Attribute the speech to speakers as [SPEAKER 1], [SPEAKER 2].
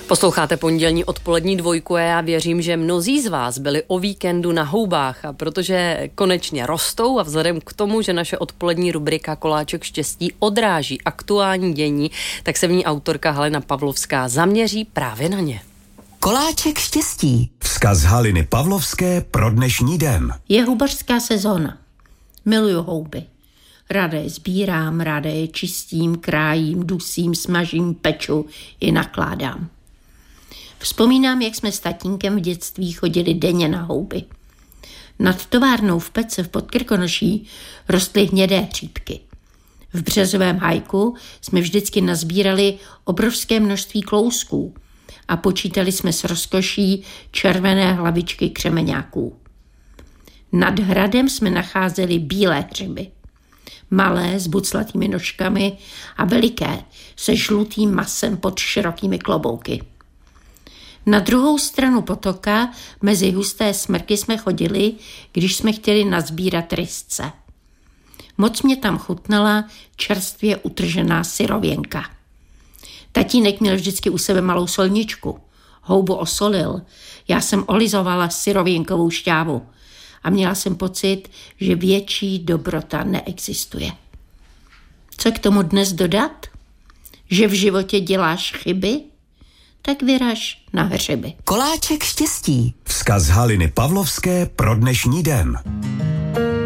[SPEAKER 1] Posloucháte pondělní odpolední dvojku a já věřím, že mnozí z vás byli o víkendu na houbách, a protože konečně rostou a vzhledem k tomu, že naše odpolední rubrika Koláček štěstí odráží aktuální dění, tak se v ní autorka Halina Pavlovská zaměří právě na ně.
[SPEAKER 2] Koláček štěstí.
[SPEAKER 3] Vzkaz Haliny Pavlovské pro dnešní den.
[SPEAKER 4] Je houbařská sezóna. Miluju houby. Ráda je sbírám, ráda je čistím, krájím, dusím, smažím, peču i nakládám. Vzpomínám, jak jsme s tatínkem v dětství chodili denně na houby. Nad továrnou v Pece v Podkrkonoší rostly hnědé hříbky. V březovém hajku jsme vždycky nazbírali obrovské množství klousků a počítali jsme s rozkoší červené hlavičky křemeňáků. Nad hradem jsme nacházeli bílé hřiby. Malé s buclatými nožkami a veliké se žlutým masem pod širokými klobouky. Na druhou stranu potoka mezi husté smrky jsme chodili, když jsme chtěli nazbírat rysce. Moc mě tam chutnala čerstvě utržená syrověnka. Tatínek měl vždycky u sebe malou solničku. Houbu osolil. Já jsem olizovala syrověnkovou šťávu a měla jsem pocit, že větší dobrota neexistuje. Co k tomu dnes dodat? Že v životě děláš chyby? Tak vyraž na hřeby.
[SPEAKER 2] Koláček štěstí.
[SPEAKER 3] Vzkaz Haliny Pavlovské pro dnešní den.